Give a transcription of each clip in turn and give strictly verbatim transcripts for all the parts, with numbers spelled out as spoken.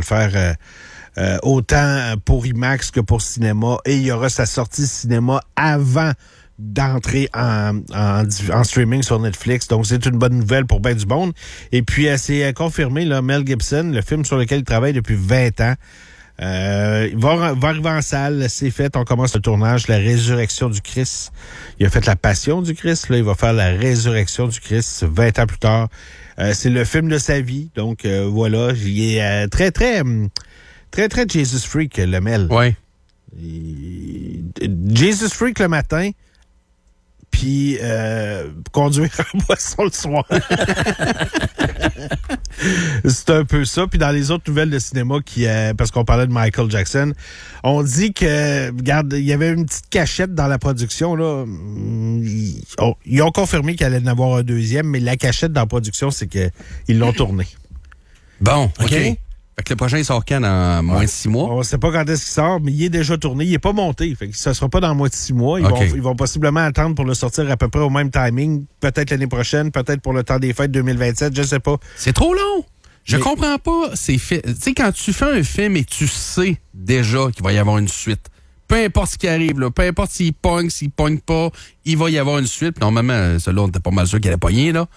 faire euh, euh, autant pour IMAX que pour cinéma. Et il y aura sa sortie cinéma avant d'entrer en, en, en streaming sur Netflix. Donc, c'est une bonne nouvelle pour ben du monde. Et puis, euh, c'est confirmé, là, Mel Gibson, le film sur lequel il travaille depuis vingt ans, euh, il va, va arriver en salle. C'est fait. On commence le tournage, la résurrection du Christ. Il a fait la passion du Christ. Là, il va faire la résurrection du Christ vingt ans plus tard. Euh, c'est le film de sa vie. Donc, euh, voilà. Il est euh, très, très, très, très Jesus Freak, le Mel. Oui. Jesus Freak le matin, puis euh, conduire en boisson le soir. C'est un peu ça. Puis dans les autres nouvelles de cinéma, qui euh, parce qu'on parlait de Michael Jackson, on dit que, regarde, il y avait une petite cachette dans la production, là. Ils, oh, ils ont confirmé qu'il allait en avoir un deuxième, mais la cachette dans la production, c'est qu'ils l'ont tourné. Bon, OK. OK. Fait que le prochain, il sort quand? Dans moins de six mois? On ne sait pas quand est-ce qu'il sort, mais il est déjà tourné. Il n'est pas monté. Fait que ça ne sera pas dans moins de six mois. Ils, okay. vont, ils vont possiblement attendre pour le sortir à peu près au même timing. Peut-être l'année prochaine, peut-être pour le temps des fêtes deux mille vingt-sept, je ne sais pas. C'est trop long. Je mais... comprends pas. Tu sais, quand tu fais un film et tu sais déjà qu'il va y avoir une suite, peu importe ce qui arrive, là, peu importe s'il pogne, s'il pogne pas, il va y avoir une suite. Normalement, celui-là, on était pas mal sûr qu'il allait pogner, là.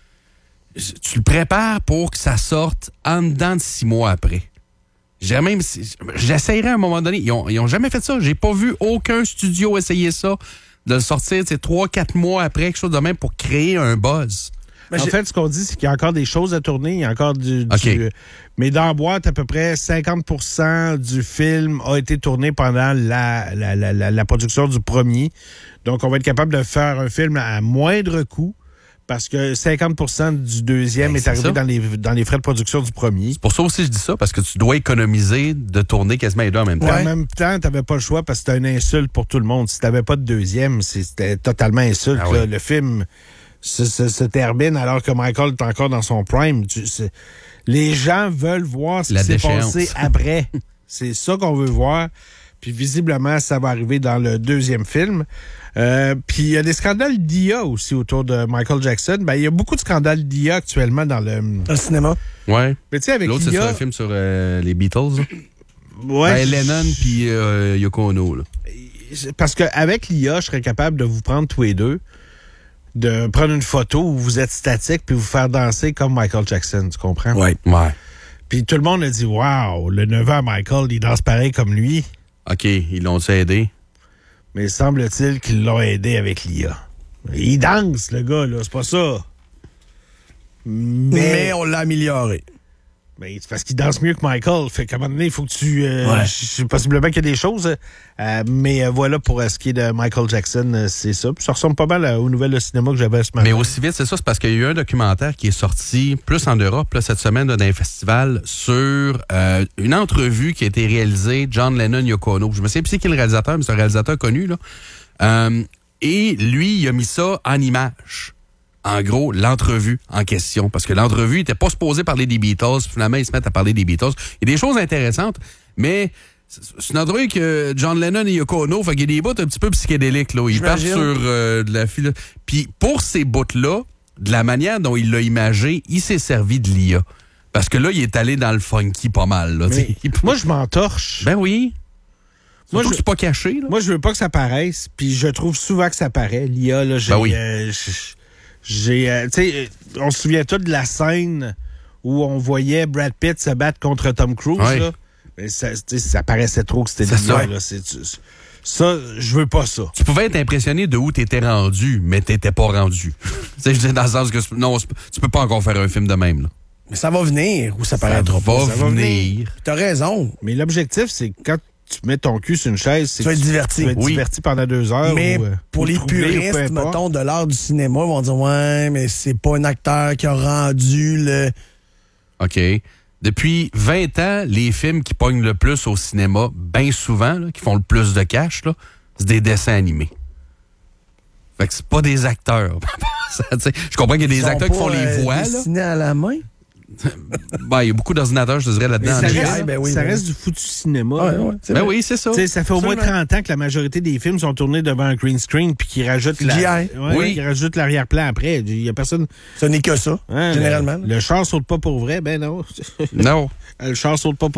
Tu le prépares pour que ça sorte en dedans de six mois après. J'ai même, j'essayerais à un moment donné. Ils ont, ils ont jamais fait ça. J'ai pas vu aucun studio essayer ça, de le sortir trois quatre mois après, quelque chose de même pour créer un buzz. En fait, ce qu'on dit, c'est qu'il y a encore des choses à tourner. Il y a encore du... Okay. du mais dans la boîte, à peu près cinquante pour cent du film a été tourné pendant la, la, la, la, la production du premier. Donc, on va être capable de faire un film à moindre coût. Parce que cinquante pour cent du deuxième ben, est, est arrivé dans les, dans les frais de production du premier. C'est pour ça aussi que je dis ça, parce que tu dois économiser de tourner quasiment les deux en même temps. Ouais. En même temps, tu n'avais pas le choix parce que c'était une insulte pour tout le monde. Si tu n'avais pas de deuxième, c'était totalement insulte. Ah, là. Oui. Le film se, se, se termine alors que Michael est encore dans son prime. Tu, les gens veulent voir ce La qui s'est passé après. C'est ça qu'on veut voir. Puis visiblement, ça va arriver dans le deuxième film. Euh, puis il y a des scandales d'I A aussi autour de Michael Jackson. Ben il y a beaucoup de scandales d'I A actuellement dans le, dans le cinéma. Ouais. Mais tu sais avec l'autre, l'I A, c'est sur un film sur euh, les Beatles. Ouais. Ben, Lennon puis euh, Yoko Ono. Là. Parce qu'avec l'I A, je serais capable de vous prendre tous les deux, de prendre une photo où vous êtes statique puis vous faire danser comme Michael Jackson. Tu comprends? Ouais. Ouais. Puis tout le monde a dit waouh, le neveu à Michael, il danse pareil comme lui. OK, ils l'ont aidé. Mais semble-t-il qu'ils l'ont aidé avec l'I A. Il danse, le gars, là, c'est pas ça. Mais, Mais on l'a amélioré. Mais c'est parce qu'il danse mieux que Michael. Fait qu'à un moment donné, il faut que tu... Euh, ouais. je, possiblement qu'il y a des choses. Euh, mais euh, voilà, pour euh, ce qui est de Michael Jackson, euh, c'est ça. Puis ça ressemble pas mal aux nouvelles de cinéma que j'avais ce matin. Mais aussi vite, c'est ça. C'est parce qu'il y a eu un documentaire qui est sorti plus en Europe là, cette semaine là, dans un festival sur euh, une entrevue qui a été réalisée John Lennon Yoko Ono. Je me sais plus c'est qui le réalisateur, mais c'est un réalisateur connu. Là. Euh, et lui, il a mis ça en image. En gros, l'entrevue en question. Parce que l'entrevue n'était pas supposée parler des Beatles. Finalement, ils se mettent à parler des Beatles. Il y a des choses intéressantes, mais c'est une entrevue que John Lennon et Yoko Ono, fait qu'il y a des bouts un petit peu psychédéliques. Là. Ils partent sur euh, de la philo... Puis pour ces bouts-là, de la manière dont il l'a imagé, il s'est servi de l'I A. Parce que là, il est allé dans le funky pas mal. Là, moi, je m'entorche. Ben oui. Moi, je suis pas caché. Là. Moi, je veux pas que ça paraisse. Puis je trouve souvent que ça paraît. L'I A, là, j'ai... Ben oui. Euh, J'ai, euh, tu sais, on se souvient tous de la scène où on voyait Brad Pitt se battre contre Tom Cruise, ouais. là. Mais ça, ça paraissait trop que c'était l'I A, là. C'est, ça, je veux pas ça. Tu pouvais être impressionné de où t'étais rendu, mais t'étais pas rendu. Tu sais, je dis dans le sens que, non, tu peux pas encore faire un film de même, là. Mais ça va venir, ou ça paraîtra pas. Ça va venir. T'as raison. Mais l'objectif, c'est quand tu mets ton cul sur une chaise, c'est tu vas être diverti. Tu vas être oui. diverti pendant deux heures. Mais ou, pour ou les troublé, puristes, mettons, de l'art du cinéma, ils vont dire « Ouais, mais c'est pas un acteur qui a rendu le... » OK. Depuis vingt ans, les films qui pognent le plus au cinéma, bien souvent, là, qui font le plus de cash, là, c'est des dessins animés. Fait que c'est pas des acteurs. Je comprends qu'il y a des acteurs pas, qui font les voix. Euh, dessinés à la main? Ben, il y a beaucoup d'ordinateurs, je te dirais, là-dedans. Ça, reste, ah, ben oui, ça ben reste du foutu cinéma. Ouais, ouais, ben oui, c'est ça. T'sais, ça fait au moins trente ans que la majorité des films sont tournés devant un green screen puis qu'ils rajoutent, la, ouais, oui. qu'ils rajoutent l'arrière-plan après. Il y a personne... Ce n'est que ça, hein, généralement. Le, le char saute pas pour vrai, ben non. Non. Le char saute pas pour